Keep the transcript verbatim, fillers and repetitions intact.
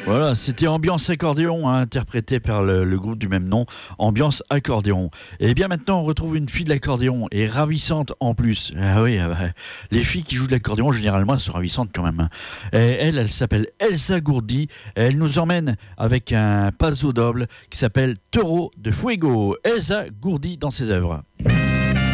Voilà, c'était Ambiance Accordéon, hein, interprété par le, le groupe du même nom, Ambiance Accordéon. Et bien maintenant, on retrouve une fille de l'accordéon, et ravissante en plus. Ah oui, ah bah, les filles qui jouent de l'accordéon, généralement, elles sont ravissantes quand même. Et elle, elle s'appelle Elsa Gourdi. Elle nous emmène avec un paso doble qui s'appelle Toro de Fuego. Elsa Gourdi dans ses œuvres.